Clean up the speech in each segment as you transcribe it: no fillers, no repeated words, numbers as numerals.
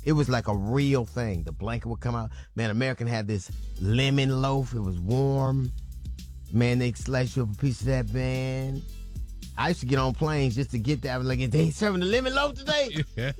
It was like a real thing. The blanket would come out. Man, American had this lemon loaf. It was warm. Man, they'd slice you up a piece of that, man. I used to get on planes just to get that. I was like, they ain't serving the lemon loaf today?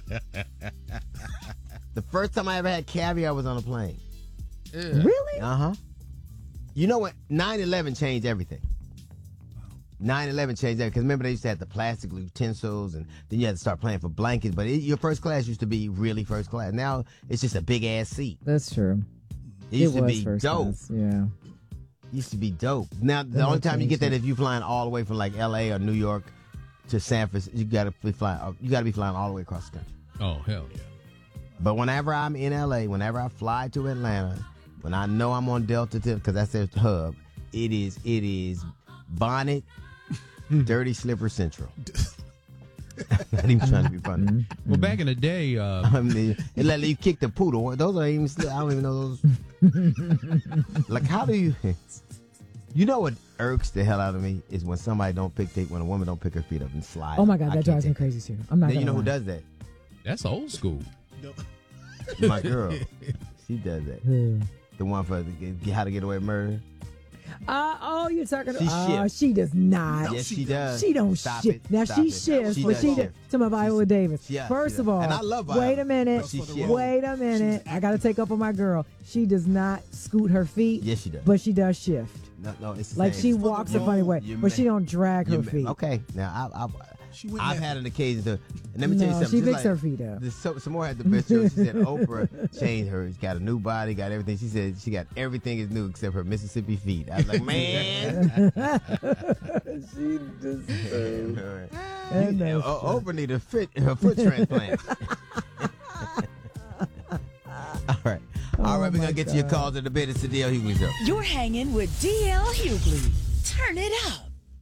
The first time I ever had caviar was on a plane. Yeah. Really? Uh-huh. You know what? 9/11 changed everything. 9/11 changed everything. Because remember, they used to have the plastic utensils, and then you had to start paying for blankets. But your first class used to be really first class. Now, it's just a big-ass seat. That's true. It used to was be first dope. class, yeah. Used to be dope. Now, the only time you get that if you're flying all the way from like L.A. or New York to San Francisco, you got to be flying all the way across the country. Oh, hell yeah. But whenever I'm in L.A., whenever I fly to Atlanta, when I know I'm on Delta, because that's their hub, it is Bonnet, Dirty Slipper Central. Not even trying to be funny. Well, back in the day, I mean, it let you kick the poodle. Those are even still. I don't even know those. Like, how do you? You know what irks the hell out of me is when somebody when a woman don't pick her feet up and slide. Oh my God, that drives me crazy too. I'm not. Then you know gonna who lie. does that? that's old school. My girl. She does that. The one for How to Get Away with Murder. You're talking She shifts. she does not. Yes, she does. She don't Stop shift. it. Now Stop she it. shifts, She but does she shift. to my Viola Davis. Yeah, First she of does. all, And I love Viola, wait a minute. but she shifts. Wait a minute. I got to take up on my girl. She does not scoot her feet. Yes, she does. But she does shift. No, it's the Like same. she walks a funny way, but she don't drag her feet. Okay, now I've had an occasion to. And let me tell you No, something. she just picks her feet up. Some more had the best show. She said Oprah changed her. She's got a new body, got everything. She said she got everything is new except her Mississippi feet. I was like, man. She just. Oprah need her foot transplant. All right. All right, we're going to get to your calls in a bit. It's the D.L. Hughley Show. You're hanging with D.L. Hughley. Turn it up.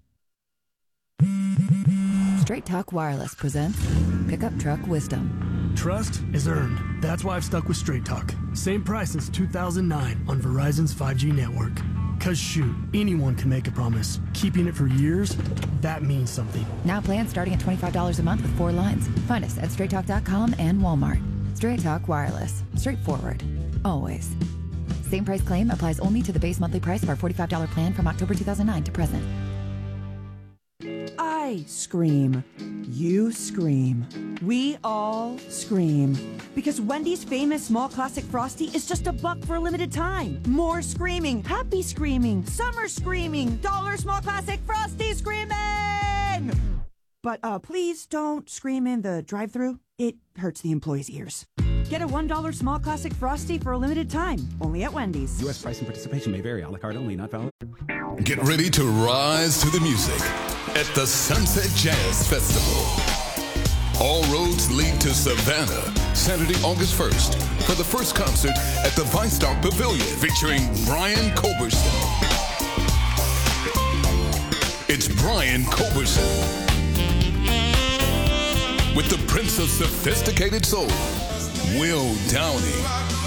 Straight Talk Wireless presents Pickup Truck Wisdom. Trust is earned. That's why I've stuck with Straight Talk. Same price since 2009 on Verizon's 5G network. Cause shoot, anyone can make a promise. Keeping it for years, that means something. Now plans starting at $25 a month with 4 lines. Find us at straighttalk.com and Walmart. Straight Talk Wireless. Straightforward. Always. Same price claim applies only to the base monthly price of our $45 plan from October 2009 to present. I scream. You scream. We all scream. Because Wendy's famous small classic Frosty is just $1 for a limited time. More screaming, happy screaming, summer screaming, dollar small classic Frosty screaming! But please don't scream in the drive-thru. It hurts the employees' ears. Get a $1 small classic Frosty for a limited time. Only at Wendy's. U.S. price and participation may vary. A la carte only, not valid. Get ready to rise to the music at the Sunset Jazz Festival. All roads lead to Savannah, Saturday, August 1st, for the first concert at the ViStar Pavilion featuring Brian Culberson. It's Brian Culberson with the Prince of Sophisticated Soul, Will Downing.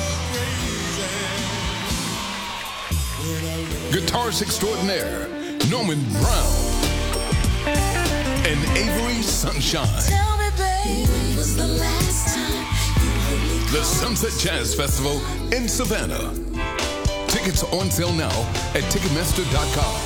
Guitarist extraordinaire, Norman Brown. And Avery Sunshine. Tell me, babe, when was the last time you heard me call? The Sunset Jazz Festival in Savannah. Tickets on sale now at Ticketmaster.com.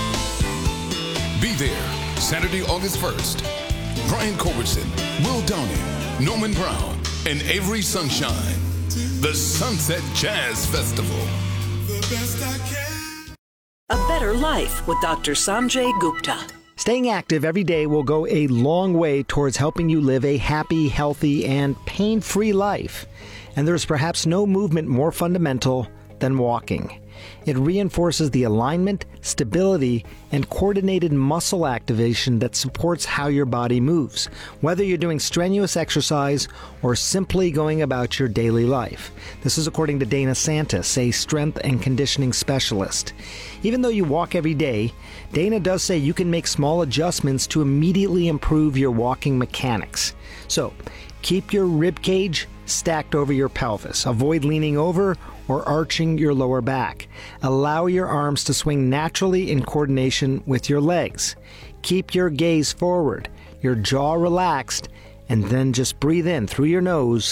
Be there Saturday, August 1st. Brian Culberson, Will Downing, Norman Brown, and Avery Sunshine. The Sunset Jazz Festival. The best I can. A Better Life with Dr. Sanjay Gupta. Staying active every day will go a long way towards helping you live a happy, healthy, and pain-free life. And there's perhaps no movement more fundamental than walking. It reinforces the alignment, stability, and coordinated muscle activation that supports how your body moves, whether you're doing strenuous exercise or simply going about your daily life. This is according to Dana Santis, a strength and conditioning specialist. Even though you walk every day, Dana does say you can make small adjustments to immediately improve your walking mechanics. So, keep your rib cage stacked over your pelvis. Avoid leaning over or arching your lower back. Allow your arms to swing naturally in coordination with your legs. Keep your gaze forward, your jaw relaxed, and then just breathe in through your nose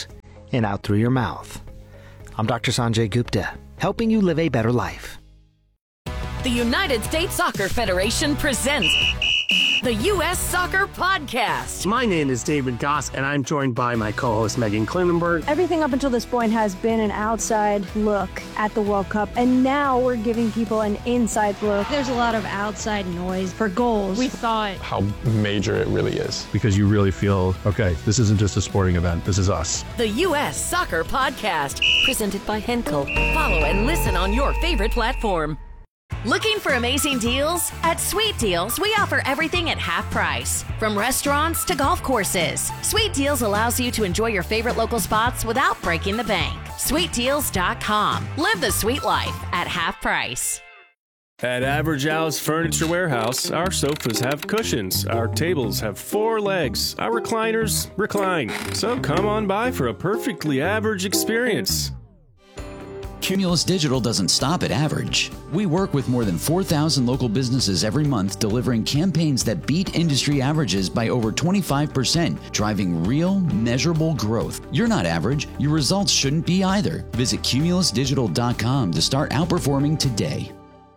and out through your mouth. I'm Dr. Sanjay Gupta, helping you live a better life. The United States Soccer Federation presents the U.S. Soccer Podcast. My name is David Goss, and I'm joined by my co-host Megan Klinenberg. Everything up until this point has been an outside look at the World Cup, and now we're giving people an inside look. There's a lot of outside noise for goals. We thought how major it really is. Because you really feel, okay, this isn't just a sporting event, this is us. The U.S. Soccer Podcast, presented by Henkel. Follow and listen on your favorite platform. Looking for amazing deals? At Sweet Deals, we offer everything at half price. From restaurants to golf courses, Sweet Deals allows you to enjoy your favorite local spots without breaking the bank. SweetDeals.com. Live the sweet life at half price. At Average Al's Furniture Warehouse, our sofas have cushions, our tables have 4 legs, our recliners recline. So come on by for a perfectly average experience. Cumulus Digital doesn't stop at average. We work with more than 4,000 local businesses every month, delivering campaigns that beat industry averages by over 25%, driving real, measurable growth. You're not average. Your results shouldn't be either. Visit cumulusdigital.com to start outperforming today.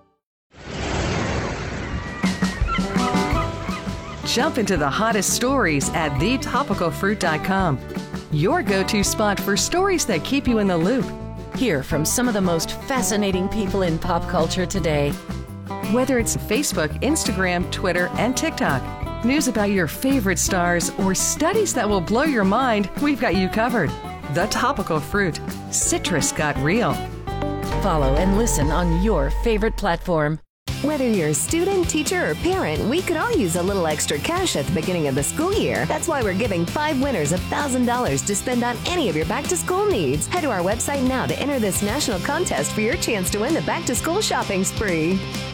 Jump into the hottest stories at thetopicalfruit.com. Your go-to spot for stories that keep you in the loop. Hear from some of the most fascinating people in pop culture today. Whether it's Facebook, Instagram, Twitter, and TikTok, news about your favorite stars, or studies that will blow your mind, we've got you covered. The Topical Fruit. Citrus got real. Follow and listen on your favorite platform. Whether you're a student, teacher, or parent, we could all use a little extra cash at the beginning of the school year. That's why we're giving 5 winners $1,000 to spend on any of your back-to-school needs. Head to our website now to enter this national contest for your chance to win the back-to-school shopping spree.